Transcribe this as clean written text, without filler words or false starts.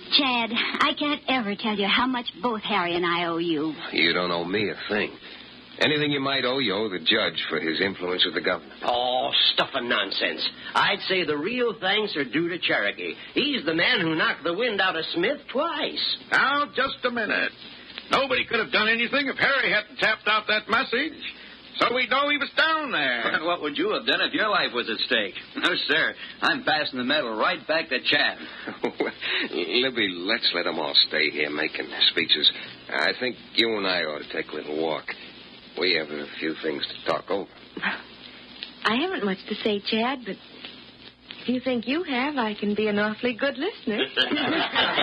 Chad, I can't ever tell you how much both Harry and I owe you. You don't owe me a thing. Anything you might owe, you owe the judge for his influence with the governor. Oh, stuff and nonsense. I'd say the real thanks are due to Cherokee. He's the man who knocked the wind out of Smith twice. Now, just a minute. Nobody could have done anything if Harry hadn't tapped out that message. So we'd know he was down there. What would you have done if your life was at stake? No, sir. I'm passing the medal right back to Chad. Libby, let's let them all stay here making speeches. I think you and I ought to take a little walk. We have a few things to talk over. I haven't much to say, Chad, but if you think you have, I can be an awfully good listener.